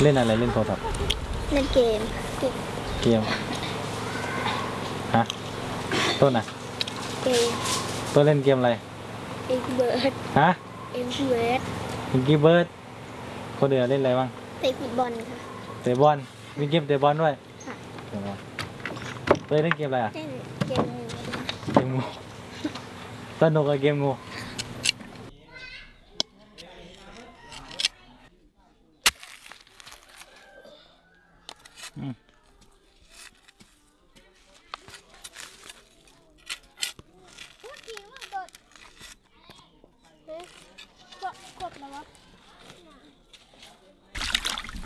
เล่นอะไรเล่นโทรศัพท์เล่นเกมเกมฮะต้นอ่ะเกมต้นเล่นเกมอะไรเอ็กเบิร์ดฮะเอ็กเบิร์ดมิงกี้เบิร์ดคนเดียวเล่นอะไรบ้างเตะฟุตบอลค่ะเตะบอลมีเกมเตะบอลด้วยค่ะเตะเล่นเกมอะไรอ่ะเล่นเกมงูเกมงูสนุกกับเกมงู